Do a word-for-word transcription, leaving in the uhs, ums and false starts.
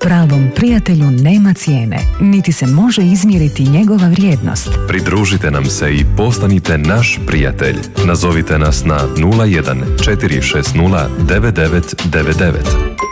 Pravom prijatelju nema cijene, niti se može izmjeriti njegova vrijednost. Pridružite nam se i postanite naš prijatelj. Nazovite nas na nula jedan četiri šest nula devet devet devet devet.